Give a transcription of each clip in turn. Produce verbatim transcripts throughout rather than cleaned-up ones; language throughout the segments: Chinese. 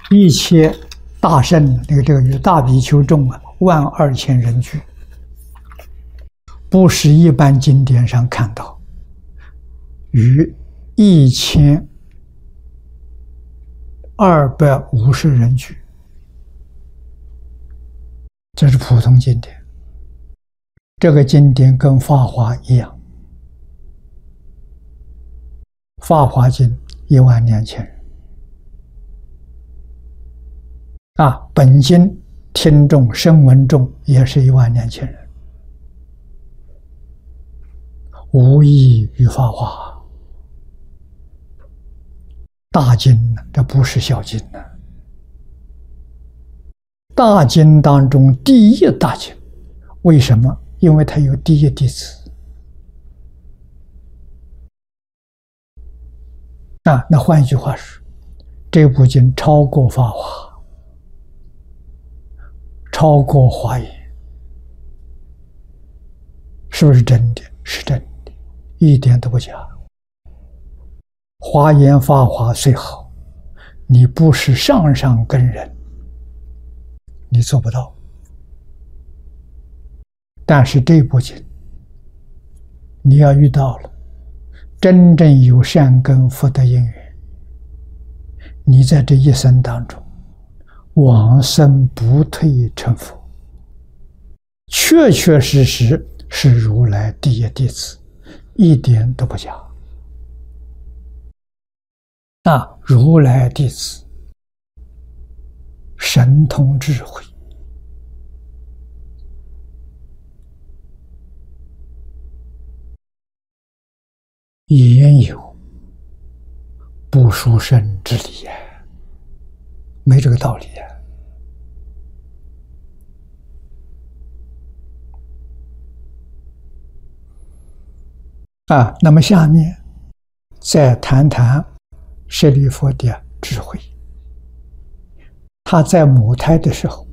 一切大圣，那个这个与大比丘众啊，万二千人聚，不是一般经典上看到与一千二百五十人聚，这是普通经典。这个经典跟《法华》一样，《法华经》一万两千人。啊，本经听众声闻众也是一万两千人，无异于法华。大经呢，这不是小经呢。大经当中第一大经，为什么？因为它有第一弟子。啊，那换一句话说，这部经超过法华，超过华严，是不是真的？是真的，一点都不假。华严法华虽好，你不是上上根人，你做不到。但是这部经，你要遇到了真正有善根福德因缘，你在这一生当中往生不退成佛，确确实实是如来第一弟子，一点都不假。那如来弟子神通智慧，也有不殊胜之理呀，没这个道理呀。啊，那么下面再谈谈舍利弗的智慧。他在母胎的时候，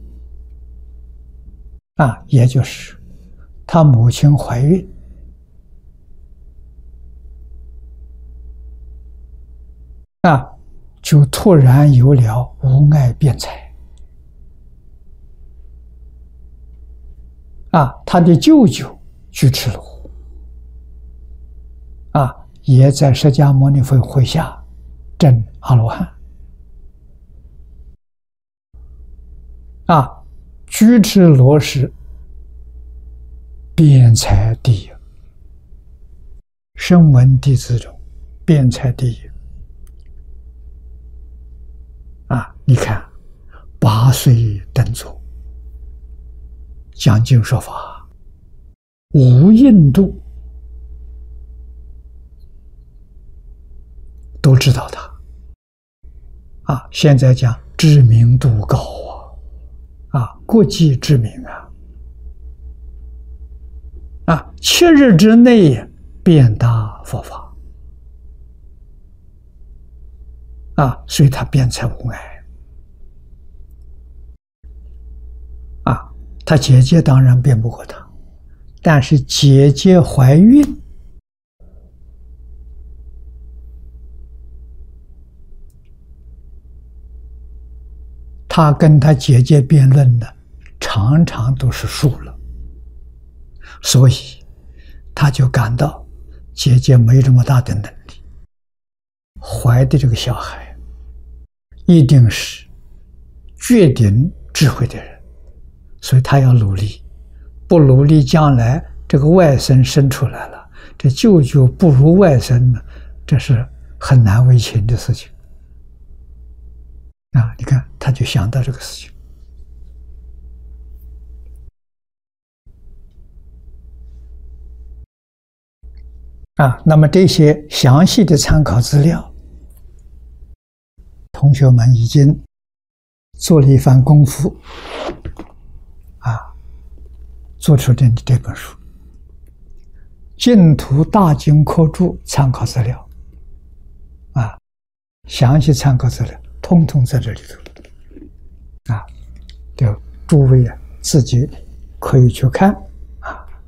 啊，也就是他母亲怀孕，啊，就突然有了无碍辩才。啊，他的舅舅居士罗，啊，也在释迦牟尼佛麾下证阿罗汉。啊，居士罗是辩才第一，声闻弟子中辩才第一。啊，你看，八岁登座，讲经说法，无印度都知道他。啊，现在讲知名度高啊，啊，国际知名啊，啊，七日之内遍达佛法。啊，所以他辩才无碍。啊，他姐姐当然辩不过他，但是姐姐怀孕，他跟他姐姐辩论的常常都是输了，所以他就感到姐姐没这么大的能力，怀的这个小孩一定是绝顶智慧的人，所以他要努力，不努力将来这个外甥生出来了，这舅舅不如外甥呢，这是很难为情的事情。啊，你看他就想到这个事情。啊，那么这些详细的参考资料，同学们已经做了一番功夫，啊，做出这这本书《净土大经科注》参考资料，啊，详细参考资料通通在这里头，啊，就诸位啊自己可以去看。